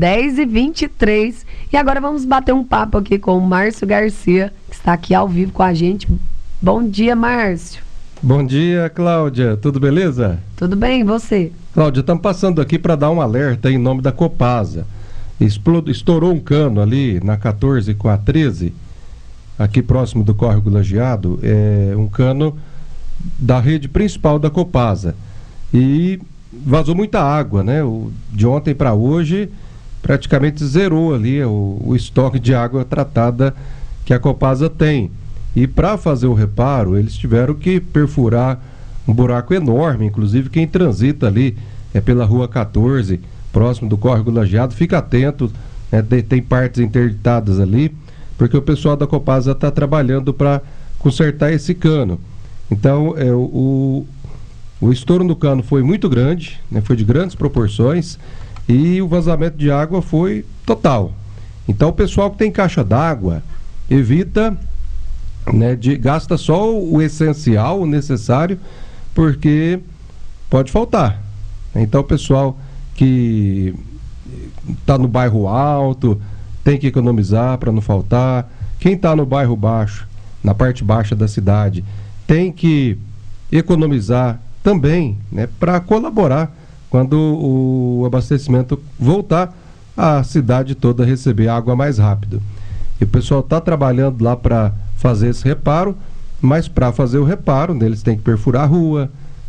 10h23. E agora vamos bater um papo aqui com o Márcio Garcia, que está aqui ao vivo com a gente. Bom dia, Márcio. Bom dia, Cláudia. Tudo beleza? Tudo bem, e você? Cláudia, estamos passando aqui para dar um alerta em nome da Copasa. Estourou um cano ali na 14 com a 13, aqui próximo do Córrego Lajeado, um cano da rede principal da Copasa. E vazou muita água, né? De ontem para hoje, praticamente zerou ali o estoque de água tratada que a Copasa tem. E para fazer o reparo, eles tiveram que perfurar um buraco enorme. Inclusive quem transita ali pela rua 14, próximo do Córrego Lajeado, fica atento, né? Tem partes interditadas ali, porque o pessoal da Copasa está trabalhando para consertar esse cano. Então o estouro no cano foi muito grande, né? Foi de grandes proporções e o vazamento de água foi total. Então o pessoal que tem caixa d'água evita, né, gasta só o essencial, o necessário, porque pode faltar. Então o pessoal que está no bairro alto tem que economizar para não faltar. Quem está no bairro baixo, na parte baixa da cidade, tem que economizar também, né, para colaborar quando o abastecimento voltar, a cidade toda receber água mais rápido. E o pessoal está trabalhando lá para fazer esse reparo, mas para fazer o reparo, eles têm que perfurar a rua,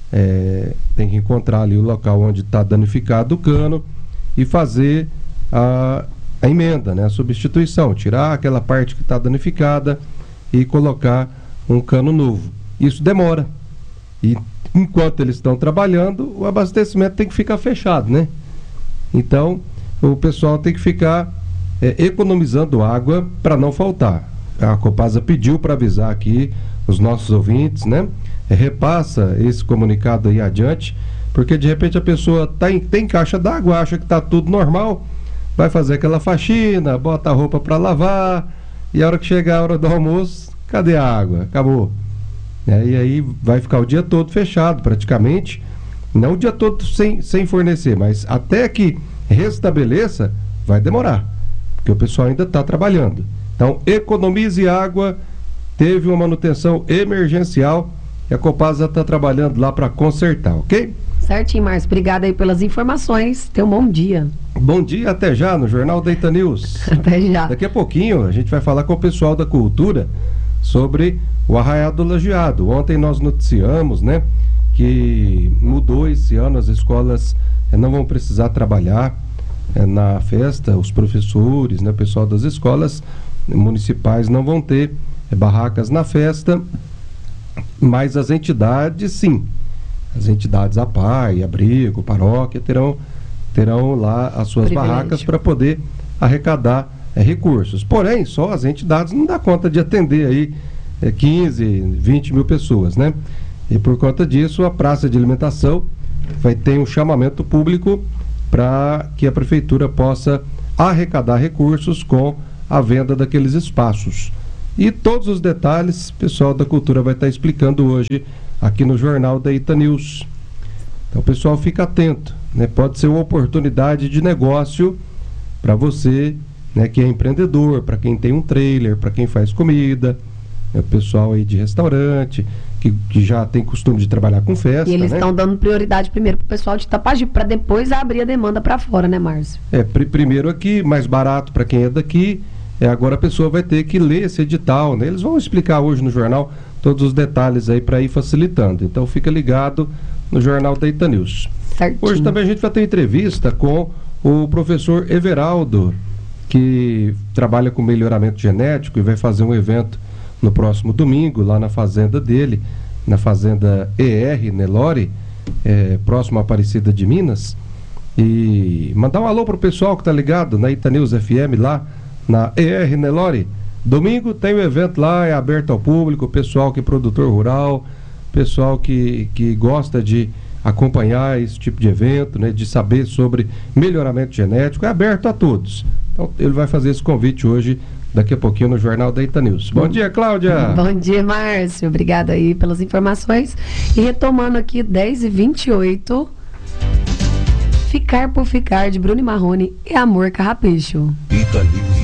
tem que encontrar ali o local onde está danificado o cano e fazer a emenda, né, a substituição, tirar aquela parte que está danificada e colocar um cano novo. Isso demora. E enquanto eles estão trabalhando, o abastecimento tem que ficar fechado, né? Então, o pessoal tem que ficar economizando água para não faltar. A Copasa pediu para avisar aqui os nossos ouvintes, né? Repassa esse comunicado aí adiante, porque de repente a pessoa tem caixa d'água, acha que está tudo normal, vai fazer aquela faxina, bota a roupa para lavar, e a hora que chegar a hora do almoço, cadê a água? Acabou. E aí vai ficar o dia todo fechado praticamente, não o dia todo sem fornecer, mas até que restabeleça vai demorar, porque o pessoal ainda está trabalhando. Então economize água, teve uma manutenção emergencial e a Copasa está trabalhando lá para consertar, ok? Certinho, Márcio, obrigada aí pelas informações, tenha um bom dia. Bom dia, até já no Jornal da Ita News. Até já. Daqui a pouquinho a gente vai falar com o pessoal da cultura sobre o Arraiado do Lajeado. Ontem nós noticiamos, né, que mudou esse ano, as escolas não vão precisar trabalhar na festa, os professores, né, o pessoal das escolas municipais não vão ter barracas na festa, mas as entidades sim, as entidades APAI, Abrigo, Paróquia terão lá as suas barracas para poder arrecadar recursos. Porém, só as entidades não dá conta de atender aí 15, 20 mil pessoas, né? E por conta disso, a praça de alimentação vai ter um chamamento público para que a prefeitura possa arrecadar recursos com a venda daqueles espaços. E todos os detalhes, o pessoal da cultura vai estar explicando hoje aqui no Jornal da Ita News. Então o pessoal fica atento, né? Pode ser uma oportunidade de negócio para você, né, que é empreendedor, para quem tem um trailer, para quem faz comida, né, o pessoal aí de restaurante, que já tem costume de trabalhar com festa. E eles né? estão dando prioridade primeiro para o pessoal de Itapajipe, para depois abrir a demanda para fora, né, Márcio? Primeiro aqui, mais barato para quem é daqui, agora a pessoa vai ter que ler esse edital, né? Eles vão explicar hoje no jornal todos os detalhes aí para ir facilitando. Então fica ligado no Jornal da Ita News. Certinho. Hoje também a gente vai ter entrevista com o professor Everaldo, que trabalha com melhoramento genético e vai fazer um evento no próximo domingo, lá na fazenda dele, na fazenda ER Nelore, próximo à Aparecida de Minas. E mandar um alô pro pessoal que tá ligado na Ita News FM lá na ER Nelore. Domingo tem o evento lá, é aberto ao público, pessoal que é produtor rural, pessoal que gosta de acompanhar esse tipo de evento, né, de saber sobre melhoramento genético, é aberto a todos. Então ele vai fazer esse convite hoje, daqui a pouquinho no Jornal da Ita News. Bom dia, Cláudia! Bom dia, Márcio. Obrigada aí pelas informações. E retomando aqui, 10h28, Ficar por Ficar, de Bruno e Marrone, e Amor Carrapecho. Italix